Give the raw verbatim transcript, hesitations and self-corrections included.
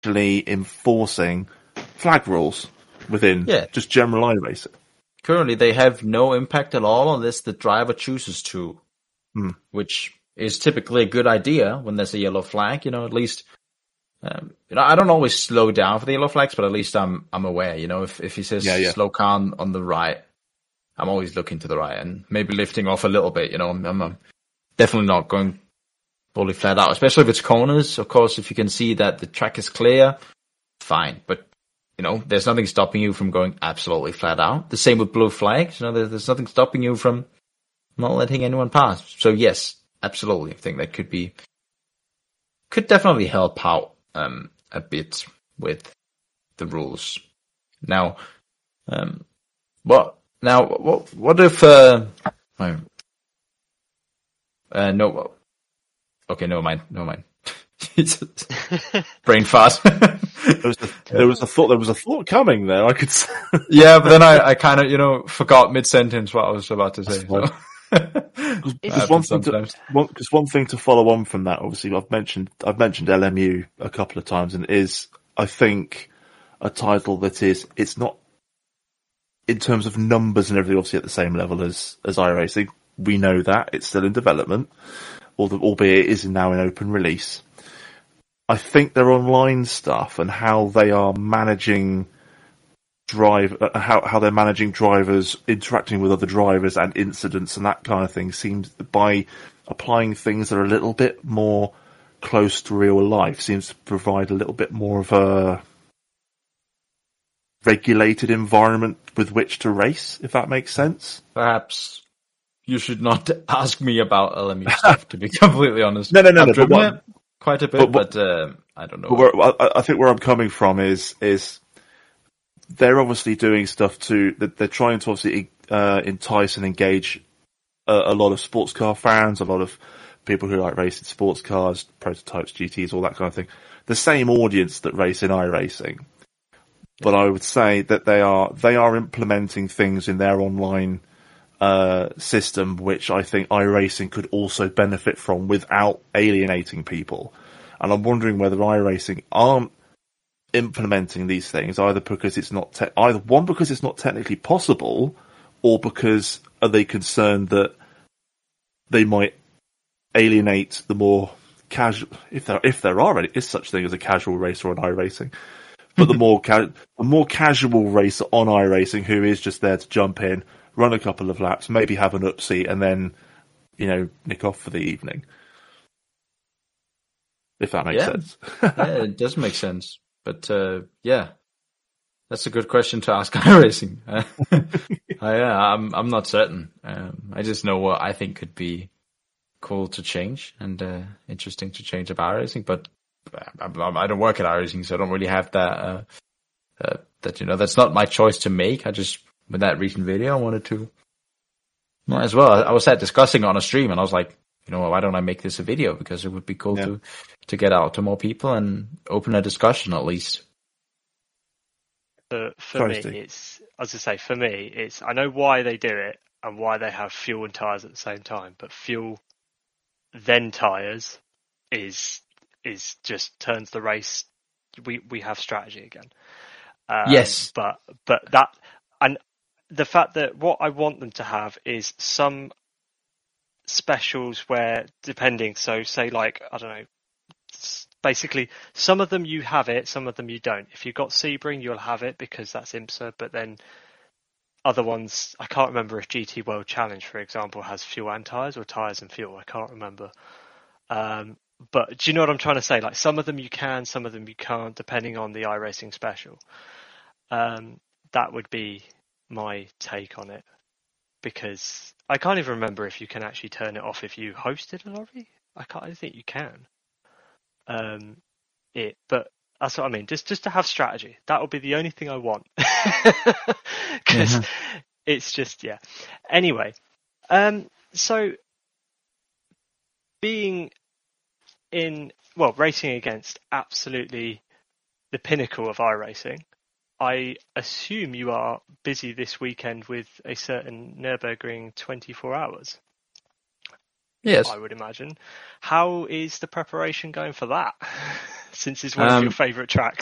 actually enforcing flag rules within Yeah. just general iRacing. Currently, they have no impact at all unless the driver chooses to, Hmm. which is typically a good idea when there's a yellow flag. You know, at least um, you know I don't always slow down for the yellow flags, but at least I'm I'm aware. You know, if if he says Yeah, yeah. slow car on, on the right, I'm always looking to the right and maybe lifting off a little bit. You know, I'm, I'm, I'm definitely not going fully flat out, especially if it's corners. Of course, if you can see that the track is clear, fine. But you know, there's nothing stopping you from going absolutely flat out. The same with blue flags. You know, there's, there's nothing stopping you from not letting anyone pass. So yes, absolutely. I think that could be, could definitely help out um, a bit with the rules. Now, um, what now? What what if? Uh, uh, no. Okay, no mind. No mind. Brain fart. There was, a, there was a thought. There was a thought coming there. I could. Say. Yeah, but then I, I kind of, you know, forgot mid sentence what I was about to say. So. Because one thing to one, cause one thing to follow on from that, obviously, I've mentioned I've mentioned L M U a couple of times, and it is I think a title that is it's not in terms of numbers and everything, obviously at the same level as as iRacing. We know that it's still in development, albeit it is now in open release. I think their online stuff and how they are managing drive, uh, how how they're managing drivers, interacting with other drivers and incidents and that kind of thing seems by applying things that are a little bit more close to real life seems to provide a little bit more of a regulated environment with which to race, if that makes sense. Perhaps you should not ask me about L M U stuff, to be completely honest. No, no, no, I've no. driven But what, it quite a bit, but, but uh, I don't know. But where, I, I think where I'm coming from is is they're obviously doing stuff to that they're trying to obviously uh, entice and engage a, a lot of sports car fans, a lot of people who like racing sports cars, prototypes, G Ts, all that kind of thing. The same audience that race in iRacing. But I would say that they are they are implementing things in their online uh, system, which I think iRacing could also benefit from without alienating people. And I'm wondering whether iRacing aren't implementing these things either because it's not te- either one because it's not technically possible, or because are they concerned that they might alienate the more casual, if there if there are any, is such thing as a casual racer on iRacing. But the more ca- the more casual racer on iRacing who is just there to jump in, run a couple of laps, maybe have an upseat, and then, you know, nick off for the evening. If that makes yeah. sense. Yeah, it does make sense. But uh, yeah, that's a good question to ask iRacing. Uh, I, I'm I'm not certain. Um, I just know what I think could be cool to change and uh, interesting to change about iRacing, but I, I, I don't work at iRacing, so I don't really have that. Uh, uh, that you know, that's not my choice to make. I just with that recent video, I wanted to. Might as well. I, I was sat discussing it on a stream, and I was like, you know, why don't I make this a video? Because it would be cool yeah. to to get out to more people and open a discussion at least. For, for me, it's as I say. For me, it's I know why they do it and why they have fuel and tires at the same time, but fuel then tires is is just turns the race. We we have strategy again. Um, yes, but but that and the fact that what I want them to have is some specials where depending. So say like I don't know. Basically, some of them you have it, some of them you don't. If you've got Sebring, you'll have it because that's IMSA. But then other ones, I can't remember if G T World Challenge, for example, has fuel and tires or tires and fuel. I can't remember. Um, but do you know what I'm trying to say? Like some of them you can, some of them you can't, depending on the iRacing special. Um, that would be my take on it, because I can't even remember if you can actually turn it off if you hosted a lorry. I can't. I don't think you can. Um, it, but that's what I mean. Just, just to have strategy. That would be the only thing I want, because mm-hmm. it's just yeah. Anyway, um, so being in well, racing against absolutely the pinnacle of iRacing, I assume you are busy this weekend with a certain Nürburgring twenty-four hours. Yes. I would imagine. How is the preparation going for that? Since it's one of Um, your favourite tracks.